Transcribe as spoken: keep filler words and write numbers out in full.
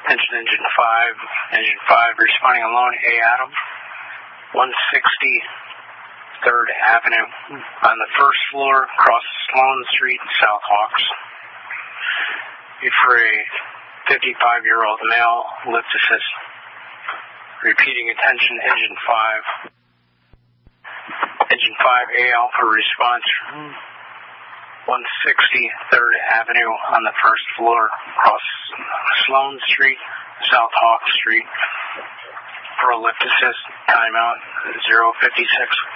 Attention engine five. Engine five responding alone. A Adam. one sixty third Avenue on the first floor across Sloan Street, South Hawks. For a fifty-five-year-old male, lift assist. Repeating attention, engine five. Engine five, A Alpha response. one sixty third Avenue on the first floor across Sloan Street, South Hawk Street. For a lift assist, timeout zero fifty-six.